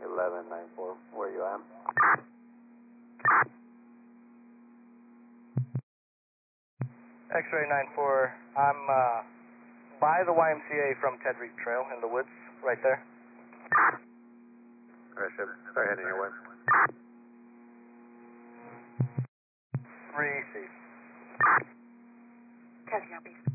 1194, where you at? X-ray 94, I'm by the YMCA from Ted Reed Trail in the woods, right there. Alright, ship, start heading your way. 3C. Testing out base